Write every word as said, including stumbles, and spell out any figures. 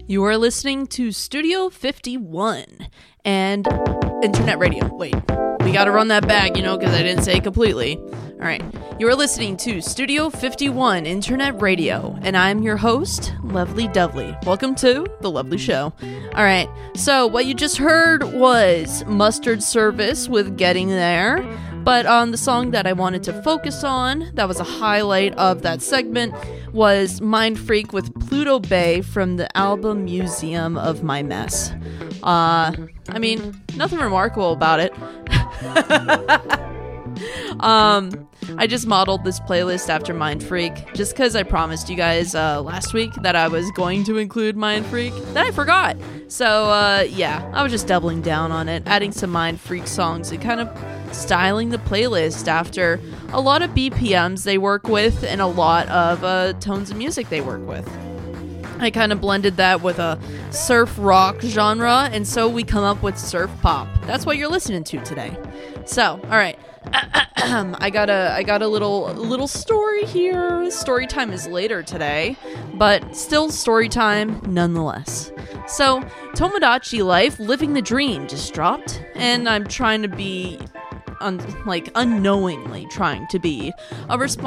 You are listening to Studio fifty-one and Internet Radio. Wait, we gotta run that back, you know, because I didn't say it completely. All right, you are listening to Studio fifty-one Internet Radio, and I'm your host, Lovely Dovely. Welcome to The Lovely Show. All right, so what you just heard was Mustard Service with Getting There, but um, the song that I wanted to focus on, that was a highlight of that segment, was Mind Freak with Pluto Bay from the album Museum of My Mess. Uh, I mean, nothing remarkable about it. um, I just modeled this playlist after Mind Freak, just because I promised you guys uh, last week that I was going to include Mind Freak. Then I forgot. So, uh, yeah, I was just doubling down on it, adding some Mind Freak songs and kind of styling the playlist after a lot of B P Ms they work with and a lot of uh, tones of music they work with. I kind of blended that with a surf rock genre, and so we come up with surf pop. That's what you're listening to today. So, all right. I got a I got a little little story here. Story time is later today, but still story time nonetheless. So, Tomodachi Life Living the Dream just dropped, and I'm trying to be un- like unknowingly trying to be a responsible